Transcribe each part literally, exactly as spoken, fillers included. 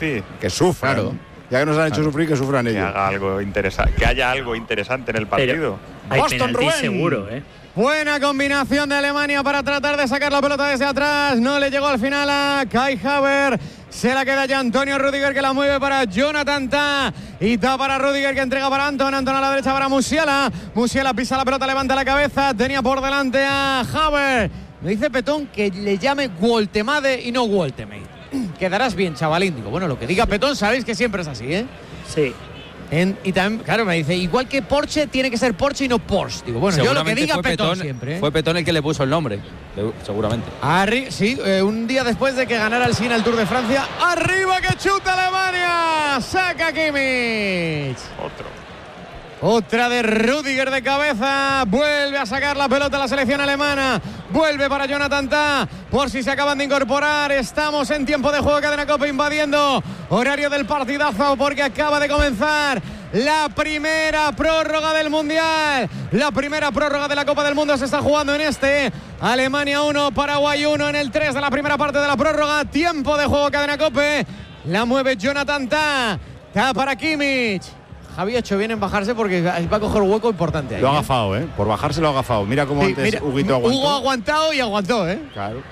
penalti. Que sufran. Claro. Ya que nos han hecho claro. sufrir, que sufran ellos. Que haga algo interesante, que haya algo interesante en el partido. Pero hay Boston Rubén. Seguro, ¿eh? Buena combinación de Alemania para tratar de sacar la pelota desde atrás. No le llegó al final a Kai Havertz. Se la queda ya Antonio Rüdiger, que la mueve para Jonathan Tah. Y Tah para Rüdiger, que entrega para Anton. Anton a la derecha para Musiala. Musiala pisa la pelota, levanta la cabeza. Tenía por delante a Havertz. Me dice Petón que le llame Woltemade y no Woltemade. Quedarás bien, chavalín. Digo, bueno, lo que diga Petón, sabéis que siempre es así, ¿eh? Sí. En, y también, claro, me dice, igual que Porsche, tiene que ser Porsche y no Porsche. Digo, bueno, yo lo que diga Petón, Petón siempre. ¿eh? Fue Petón el que le puso el nombre, seguramente. Arri sí, eh, un día después de que ganara el Sina el Tour de Francia. ¡Arriba que chuta Alemania! ¡Saca Kimmich! Otro. Otra de Rüdiger de cabeza. Vuelve a sacar la pelota a la selección alemana. Vuelve para Jonathan Tah. Por si se acaban de incorporar. Estamos en tiempo de juego. Cadena Cope invadiendo horario del partidazo porque acaba de comenzar la primera prórroga del Mundial. La primera prórroga de la Copa del Mundo se está jugando en este. Alemania uno, Paraguay uno en el tres de la primera parte de la prórroga. Tiempo de juego, Cadena Cope. La mueve Jonathan Tah. Tah para Kimmich. Javi ha hecho bien en bajarse porque va a coger un hueco importante ahí. Lo ha agafado, ¿eh? Por bajarse lo ha agafado. Mira cómo sí, antes mira, Huguito aguantó. Hugo ha aguantado y aguantó, ¿eh? Claro.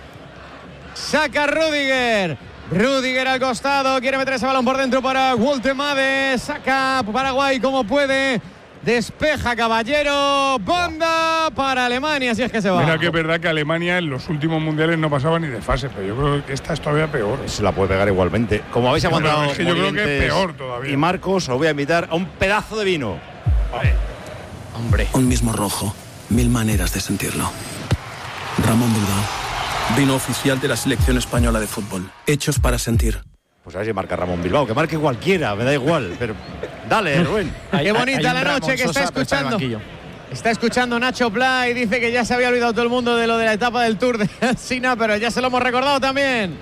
Saca Rüdiger. Rüdiger al costado. Quiere meter ese balón por dentro para Woltemade. Saca Paraguay como puede. Despeja Caballero. Banda para Alemania, si es que se va. Mira que es verdad que Alemania en los últimos mundiales no pasaba ni de fase, pero yo creo que esta es todavía peor. Se la puede pegar igualmente. Como habéis aguantado, no, es que yo creo que es peor todavía. Y Marcos, os voy a invitar a un pedazo de vino. Vale. Hombre. Un mismo rojo, mil maneras de sentirlo. Ramón Bilbao, vino oficial de la selección española de fútbol. Hechos para sentir. Pues a ver si marca Ramón Bilbao, que marque cualquiera, me da igual, pero dale, Rubén. Qué bonita la noche que está escuchando. Está escuchando Nacho Pla y dice que ya se había olvidado todo el mundo de lo de la etapa del Tour de Sina, pero ya se lo hemos recordado también.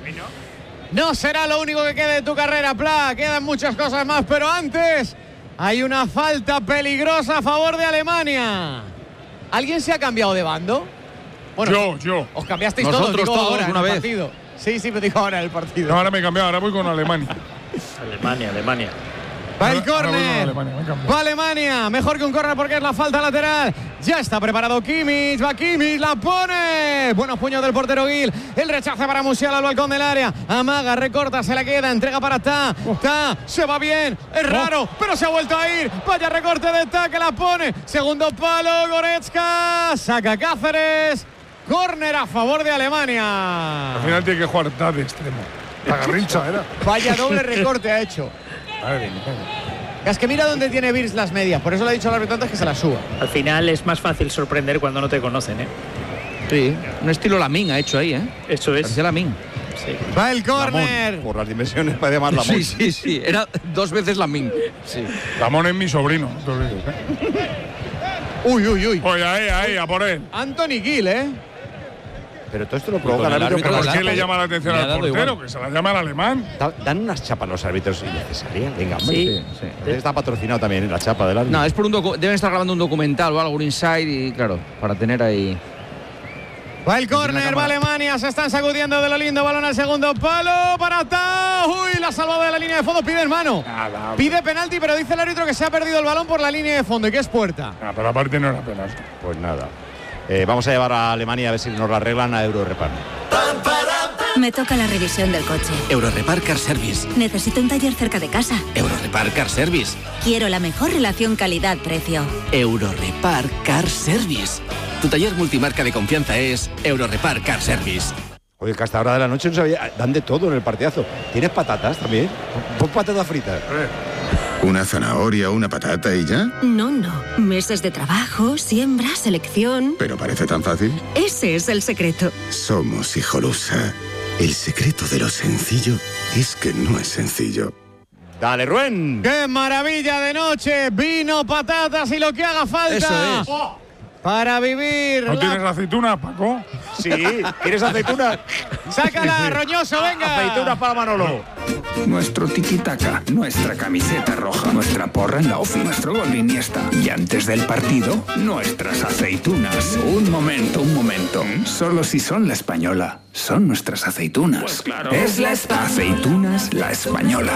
No será lo único que quede de tu carrera, Pla, quedan muchas cosas más, pero antes hay una falta peligrosa a favor de Alemania. ¿Alguien se ha cambiado de bando? Bueno, yo, yo. Os cambiasteis Nosotros todos, todos ahora, una vez. Partido. Sí, sí, me dijo ahora el partido. No, ahora me he cambiado, ahora voy con Alemania. Alemania, Alemania. Va el córner. Va Alemania. Mejor que un córner porque es la falta lateral. Ya está preparado Kimmich. Va Kimmich, la pone. Buenos puños del portero Gil. El rechace para Musiala al balcón del área. Amaga, recorta, se la queda. Entrega para Tah. Tah se va bien. Es raro, pero se ha vuelto a ir. Vaya recorte de Tah que la pone. Segundo palo, Goretzka. Saca Cáceres. Córner a favor de Alemania. Al final tiene que jugar Tah de extremo. La garrincha era. Vaya doble recorte ha hecho. Madre mía. Es que mira dónde tiene Virs las medias. Por eso le ha dicho al árbitro antes que se las suba. Al final es más fácil sorprender cuando no te conocen, ¿eh? Sí, un estilo Lamín ha hecho ahí, ¿eh? Eso es. Parecía Lamín. Sí. Va el córner. Por las dimensiones para llamar Lamón. Sí, sí, sí. Era dos veces Lamín. Sí. Lamón es mi sobrino. Uy, uy, uy. Oye, ahí, ahí, a por él. Anthony Gill, ¿eh? Pero todo esto lo provoca el árbitro. ¿Por qué le llama la atención al portero? Igual. Que se la llama al alemán. Da, dan unas chapas los árbitros innecesarias. Venga, hombre. Sí, sí, sí. Está patrocinado también ¿eh? La chapa del árbitro. No, es por un docu deben estar grabando un documental o algo, un inside y claro, para tener ahí. Va el córner, va Alemania, se están sacudiendo de lo lindo, balón al segundo palo para Tah. Uy, la ha salvado de la línea de fondo, pide en mano. Nada, pide penalti, pero dice el árbitro que se ha perdido el balón por la línea de fondo y que es puerta. Ah, pero aparte no era penalti. Pues nada. Eh, vamos a llevar a Alemania a ver si nos la arreglan a Eurorepar. Me toca la revisión del coche. Eurorepar Car Service. Necesito un taller cerca de casa. Eurorepar Car Service. Quiero la mejor relación calidad-precio. Eurorepar Car Service. Tu taller multimarca de confianza es Eurorepar Car Service. Oye, que hasta ahora de la noche no sabía, dan de todo en el partidazo. ¿Tienes patatas también? Pon patatas fritas. ¿Una zanahoria, una patata y ya? No, no. Meses de trabajo, siembra, selección. ¿Pero parece tan fácil? Ese es el secreto. Somos Hijolusa. El secreto de lo sencillo es que no es sencillo. Dale, Rubén. ¡Qué maravilla de noche! Vino, patatas y lo que haga falta. Eso es. Oh. Para vivir. ¿No la... tienes aceitunas, Paco? Sí, ¿quieres aceitunas? Sácala, Roñoso, venga. Aceitunas para Manolo. Nuestro tiki-taka, nuestra camiseta roja, nuestra porra en la ofi, nuestro gol de Iniesta. Y antes del partido, nuestras aceitunas. Un momento, un momento. Solo si son la española, son nuestras aceitunas. Pues claro. Es la española. Aceitunas la española.